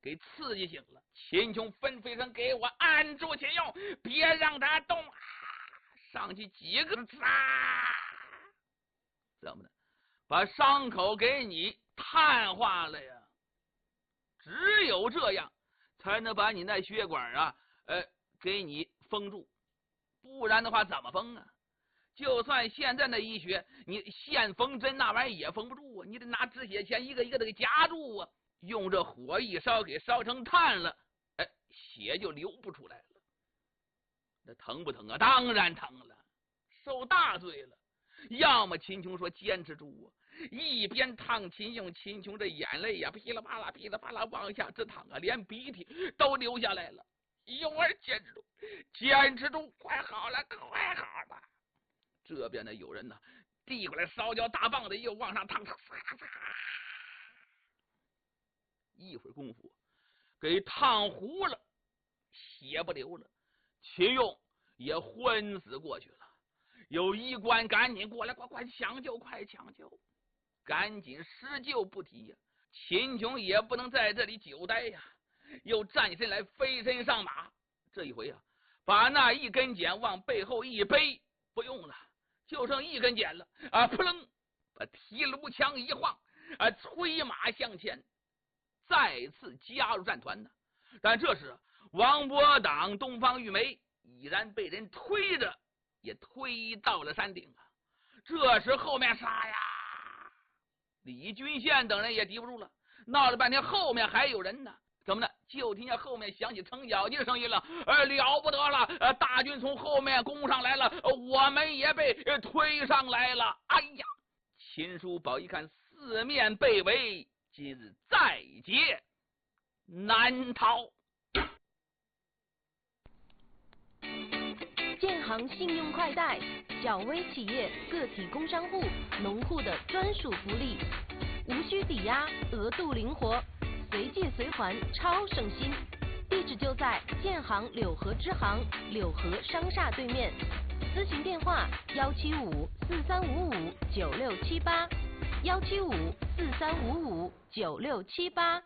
给刺激醒了。秦琼吩咐一声：“给我按住秦勇，别让他动！”上去几个怎么的，把伤口给你碳化了呀？只有这样才能把你那血管给你封住，不然的话怎么封啊？就算现在的医学，你现缝针那玩意儿也缝不住啊！你得拿止血钳一个一个的给夹住啊！用这火一烧，给烧成炭了，血就流不出来了。那疼不疼啊？当然疼了，受大罪了。要么秦琼说坚持住啊，一边烫秦勇，秦琼这眼泪呀噼里啪啦噼里啪啦往下直淌啊，连鼻涕都流下来了。勇儿坚持住，坚持住，快好了，快好了。这边呢，有人呢递过来烧焦大棒子，又往上烫，一会儿功夫给烫糊了，血不流了。秦勇也昏死过去了。有医官赶紧过来，快抢救，快抢救！赶紧施救不提呀。秦琼也不能在这里久待呀，又站起身来，飞身上马。这一回把那一根剪往背后一背，不用了，就剩一根剪了扑棱，把提炉枪一晃催马向前，再次加入战团呢。但这时王伯党、东方玉梅已然被人推着也推到了山顶啊！这时后面杀呀，李君宪等人也敌不住了，闹了半天后面还有人呢。怎么呢？就听见后面响起程咬金的声音了，了不得了！大军从后面攻上来了，我们也被推上来了。哎呀！秦叔宝一看四面被围，今日在劫难逃。 建行信用快贷，小微企业、个体工商户、农户的专属福利，无需抵押，额度灵活，随借随还，超省心。地址就在建行柳河支行柳河商厦对面，咨询电话175-4355-9678，175-4355-9678。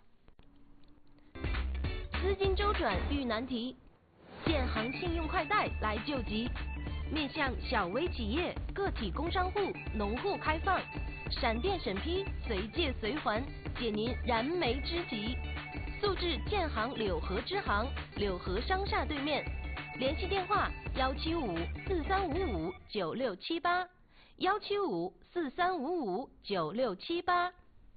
资金周转遇难题，建行信用快贷来救急，面向小微企业、个体工商户、农户开放，闪电审批，随借随还，解您燃眉之急。速至建行柳河支行柳河商厦对面，联系电话175-4355-9678，175-4355-9678。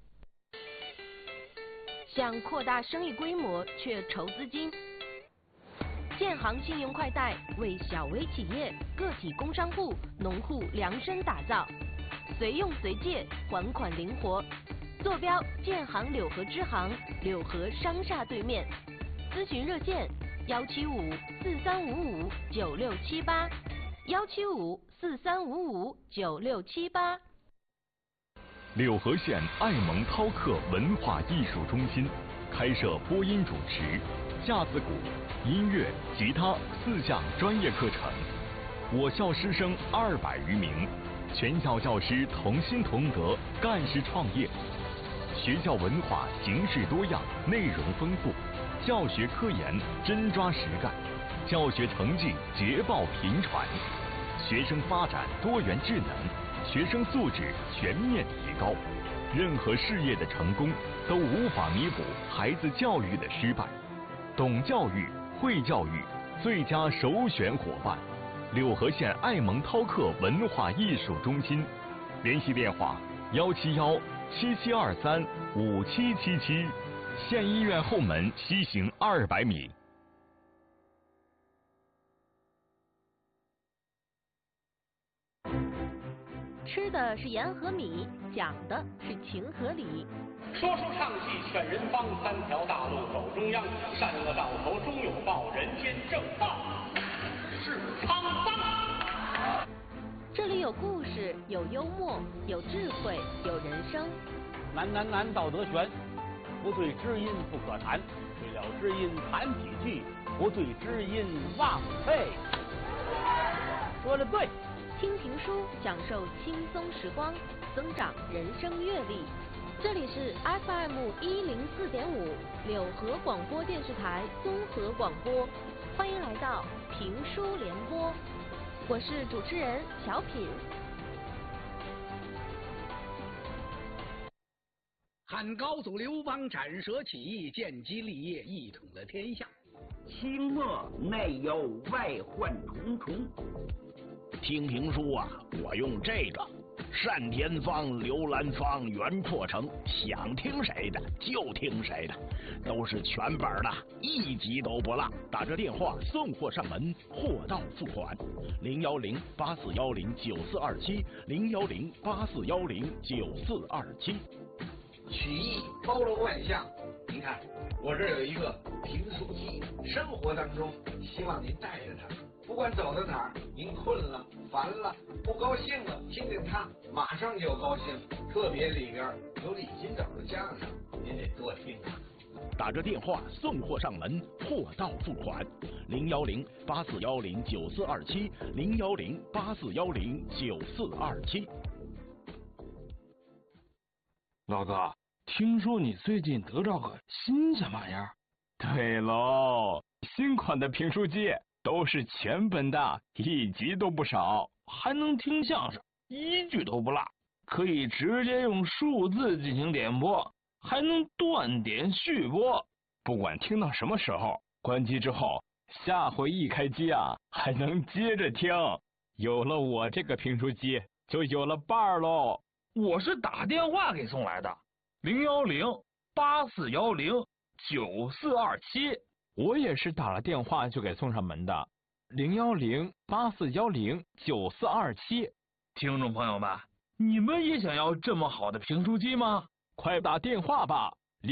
想扩大生意规模却筹资金，建行信用快贷为小微企业、个体工商户、农户量身打造，随用随借，还款灵活。坐标建行柳河支行柳河商厦对面，咨询热线175-4355-9678，175-4355-9678。 柳河县爱蒙饕客文化艺术中心开设播音主持、架子鼓、音乐、吉他4项专业课程。我校师生200余名，全校教师同心同德，干事创业。学校文化形式多样，内容丰富，教学科研真抓实干，教学成绩捷报频传，学生发展多元智能，学生素质全面提高。任何事业的成功都无法弥补孩子教育的失败。懂教育、会教育，最佳首选伙伴。柳河县爱蒙饕客文化艺术中心，联系电话171-7723-5777，县医院后门西行200米。 吃的是盐和米，讲的是情和理。 说书唱戏劝人方，3条大路走中央，善恶到头终有报，人间正道是沧桑。 这里有故事，有幽默，有智慧，有人生。 难，道德悬，不对知音不可谈，对了知音谈几句，不对知音忘废。说得对。 听评书，享受轻松时光，增长人生阅历。 这里是 FM 104.5柳河广播电视台综合广播，欢迎来到评书联播，我是主持人小品。 汉高祖刘邦斩蛇起义，建基立业，一统了天下。 清末内忧外患重重。听评书啊，我用这个单田芳、刘兰芳、袁阔成，想听谁的就听谁的，都是全本的，一集都不落。打这电话送货上门，货到付款。010-8410-9427，010-8410-9427。 曲艺包罗万象，您看我这儿有一个评书机，生活当中希望您带着它，不管走到哪儿，您困了、烦了、不高兴了，听听它，马上就高兴。特别里边有李金斗的相声，您得多听啊。 打着电话送货上门，货到付款。010-8410-9427，010-8410-9427。 老哥，听说你最近得着个新鲜玩意儿？ 对喽，新款的评书机都是全本的，一集都不少， 还能听相声，一句都不落，可以直接用数字进行点播，还能断点续播。 不管听到什么时候，关机之后，下回一开机啊，还能接着听。有了我这个评书机，就有了伴儿喽。 我是打电话给送来的，010-8410-9427。 我也是打了电话就给送上门的，010-8410-9427。 听众朋友们，你们也想要这么好的评书机吗？ 快打电话吧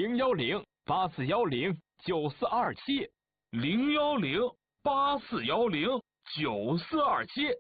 ，010-8410-9427。 010-8410-9427。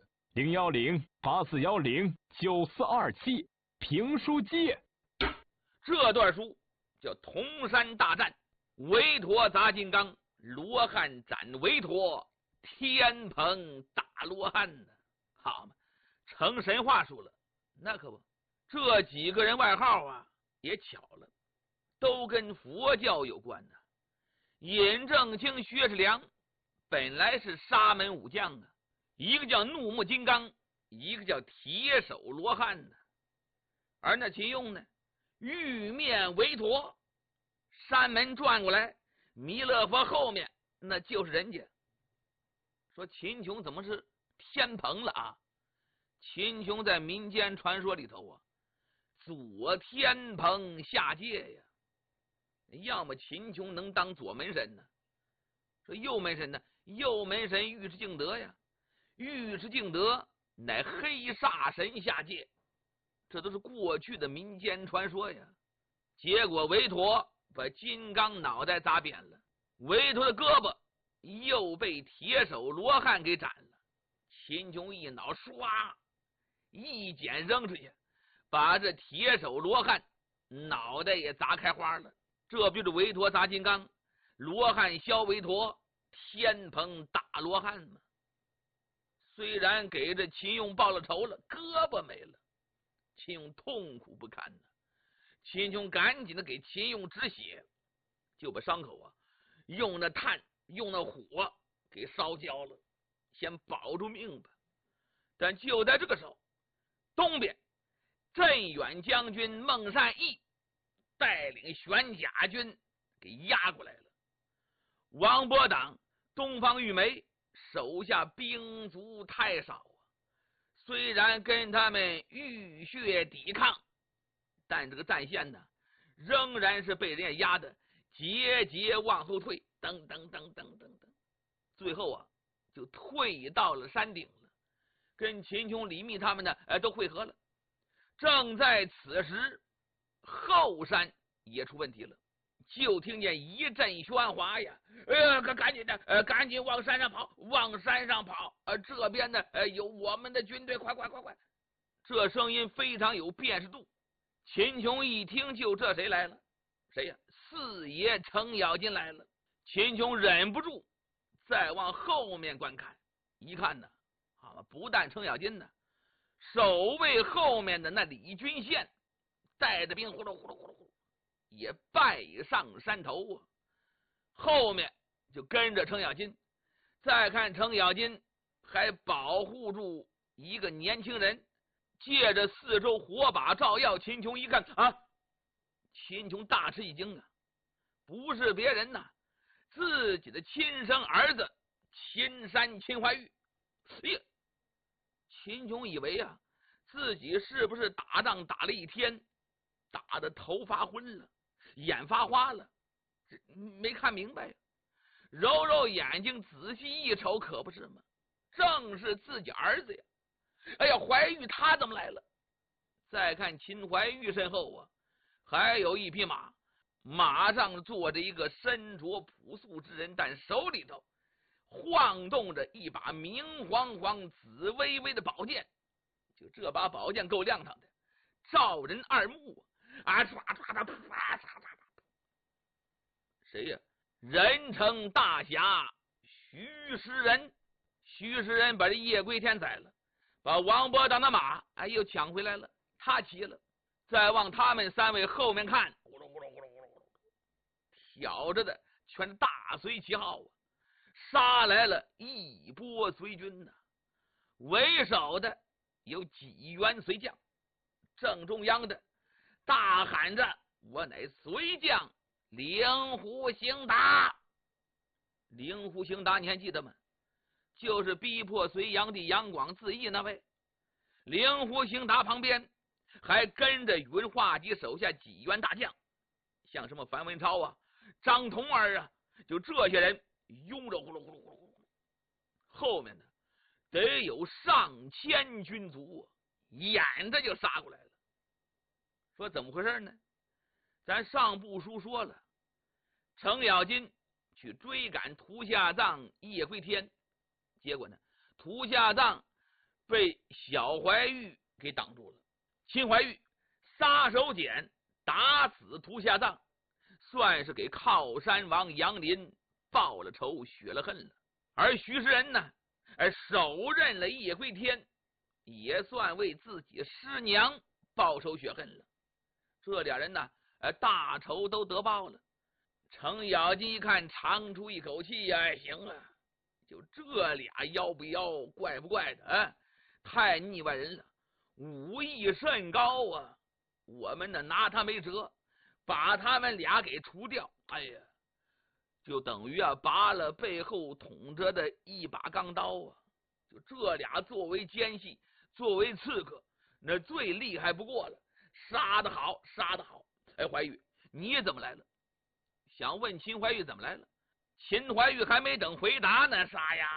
010-8410-9427。评书机。 这段书叫《铜山大战》，韦陀砸金刚，罗汉斩韦陀，天蓬打罗汉呢。好嘛，成神话书了。那可不，这几个人外号啊，也巧了，都跟佛教有关呢。尹正清、薛世良本来是沙门武将啊，一个叫怒目金刚，一个叫铁手罗汉呢。而那秦俑呢，玉面韦陀，山门转过来，弥勒佛后面那就是人家。说秦琼怎么是天蓬了啊？秦琼在民间传说里头啊，左天蓬下界呀。要么秦琼能当左门神呢，说右门神呢，右门神尉迟敬德呀，尉迟敬德乃黑煞神下界。这都是过去的民间传说呀。结果韦陀把金刚脑袋砸扁了，韦陀的胳膊又被铁手罗汉给斩了。秦琼一脑唰一剪扔出去，把这铁手罗汉脑袋也砸开花了。这不就是韦陀砸金刚，罗汉削韦陀，天蓬打罗汉吗？虽然给这秦俑报了仇了，胳膊没了，秦俑痛苦不堪呢。秦琼赶紧的给秦俑止血，就把伤口啊用那炭用那火给烧焦了，先保住命吧。但就在这个时候，东边镇远将军孟善义带领玄甲军给压过来了。王伯党、东方玉梅手下兵卒太少啊，虽然跟他们浴血抵抗，但这个战线呢，仍然是被人家压得节节往后退，噔噔噔噔噔噔，最后啊，就退到了山顶了，跟秦琼、李密他们呢，都会合了。正在此时，后山也出问题了，就听见一阵喧哗呀！赶紧的，赶紧往山上跑，往山上跑！这边呢，有我们的军队，快！这声音非常有辨识度。秦琼一听，就这谁来了？谁呀？四爷程咬金来了。秦琼忍不住再往后面观看，一看呢，不但程咬金呢，守卫后面的那李君宪带着兵呼噜呼噜呼噜呼噜也拜上山头啊。后面就跟着程咬金，再看程咬金还保护住一个年轻人，借着四周火把照耀，秦琼一看啊，秦琼大吃一惊啊，不是别人呐，自己的亲生儿子秦山秦怀玉。哎呀，秦琼以为啊，自己是不是打仗打了一天，打得头发昏了，眼发花了，没看明白，揉揉眼睛仔细一瞅，可不是吗？正是自己儿子呀！哎呀，怀玉他怎么来了？再看秦怀玉身后啊，还有一匹马，马上坐着一个身着朴素之人，但手里头晃动着一把明晃晃紫微微的宝剑。就这把宝剑够亮堂的，照人二目啊！唰唰的，啪嚓嚓。谁呀？人称大侠徐师仁。徐师仁把这叶归天宰了，把王伯当的马又抢回来了，他骑了。再往他们三位后面看，呼噜呼噜呼噜呼噜呼噜，挑着的全是大隋旗号啊！杀来了一波隋军呐，为首的有几员隋将，正中央的大喊着：“我乃隋将灵狐兴达。”灵狐兴达你还记得吗？就是逼迫隋炀帝杨广自缢那位。灵狐兴达旁边还跟着宇文化及手下几员大将，像什么樊文超啊、张童儿啊，就这些人拥着呼噜呼噜呼噜呼噜，后面呢得有上千军卒眼着就杀过来了。说怎么回事呢？咱上部书说了，程咬金去追赶屠夏臧、叶归天，结果呢，屠夏臧被小怀玉给挡住了，秦怀玉撒手锏打死屠夏臧，算是给靠山王杨林报了仇，雪了恨了。而徐师仁呢，手刃了叶归天，也算为自己师娘报仇雪恨了。这俩人呢，大仇都得报了。程咬金一看，长出一口气呀，行了，就这俩妖不妖，怪不怪的啊？太腻歪人了，武艺甚高啊！我们呢拿他没辙，把他们俩给除掉。哎呀，就等于拔了背后捅着的一把钢刀啊！就这俩作为奸细，作为刺客，那最厉害不过了。杀得好，杀得好！哎，怀玉，你怎么来了？想问秦怀玉怎么来了？秦怀玉还没等回答呢，杀呀！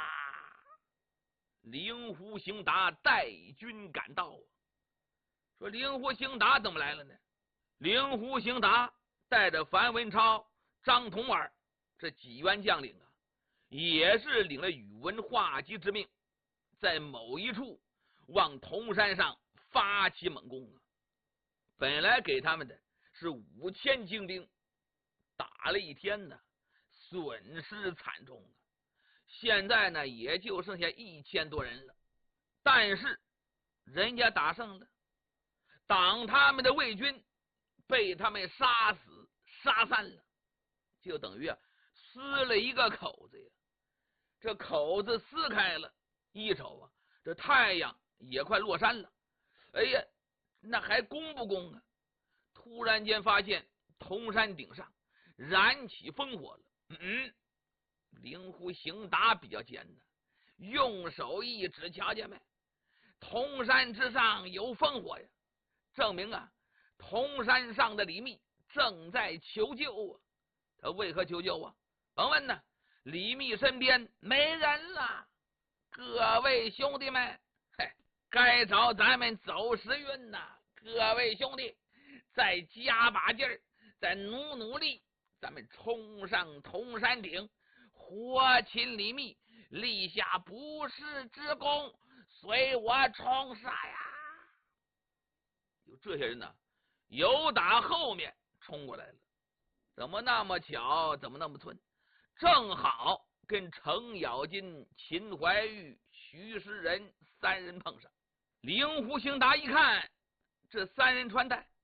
灵狐兴达带军赶到。说灵狐兴达怎么来了呢？灵狐兴达带着樊文超、张童儿这几员将领啊，也是领了宇文化及之命，在某一处往铜山上发起猛攻啊！本来给他们的是5000精兵，打了一天呢，损失惨重啊！现在呢，也就剩下1000多人了。但是人家打胜了，挡他们的魏军被他们杀死杀散了，就等于撕了一个口子呀。这口子撕开了，一瞅啊，这太阳也快落山了。哎呀，那还攻不攻啊？突然间发现铜山顶上燃起烽火了。灵狐兴达比较奸的，用手一指，瞧见没？铜山之上有烽火呀，证明啊，铜山上的李密正在求救啊。他为何求救啊？甭问呢，李密身边没人了。各位兄弟们，该找咱们走时运呐！各位兄弟，再加把劲儿，再努力，咱们冲上铜山顶，活擒李密，立下不世之功，随我冲杀呀！有这些人呢，有打后面冲过来了，怎么那么巧？怎么那么寸？正好跟程咬金、秦怀玉、徐师仁3人碰上。灵狐兴达一看，这3人穿戴